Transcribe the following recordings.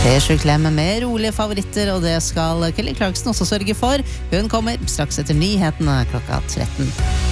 P7-klemme med rolige favoritter, og det skal Kelly Clarkson også sørge for. Hun kommer straks etter nyhetene klokka 13.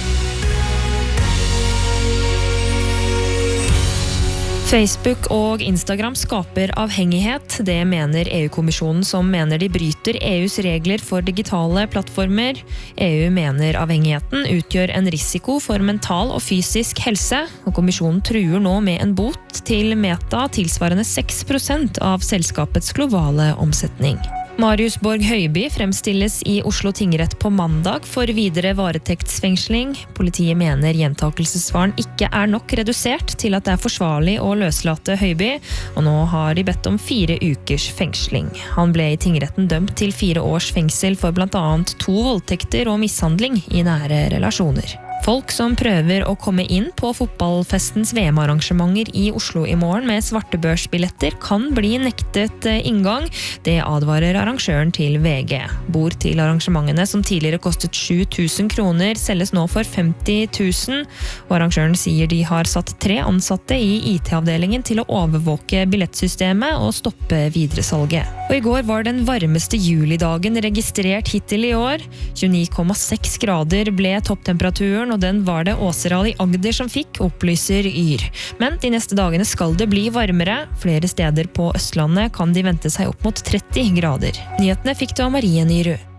Facebook og Instagram skaper avhengighet. Det mener EU-kommisjonen, som mener de bryter EUs regler for digitale plattformer. EU mener avhengigheten utgjør en risiko for mental og fysisk helse, og kommisjonen truer nå med en bot til Meta tilsvarende 6% av selskapets globale omsetning. Marius Borg Høiby fremstilles i Oslo tingrett på mandag for videre varetektsfengsling. Politiet mener gjentakelsesfaren ikke er nok redusert til at det er forsvarlig å løslate Høiby, og nå har de bedt om 4 ukers fengsling. Han ble i tingretten dømt til 4 års fengsel for blant annet 2 voldtekter og mishandling i nære relasjoner. Folk som prøver å komme inn på fotballfestens VM-arrangementer i Oslo i morgen med svartebørsbilletter kan bli nektet inngang. Det advarer arrangøren til VG. Bord til arrangementene som tidligere kostet 7 000 kroner selges nå for 50 000, og arrangøren sier de har satt 3 ansatte i IT-avdelingen til å overvåke billettsystemet og stoppe videresalget. Og i går var den varmeste julidagen registrert hittil i år. 29,6 grader ble topptemperaturen, og den var det Åseral i Agder som fikk, opplyser Yr. Men de neste dagene skal det bli varmere. Flere steder på Østlandet kan de vente seg opp mot 30 grader. Nyhetene fikk du av Marie Nyrud.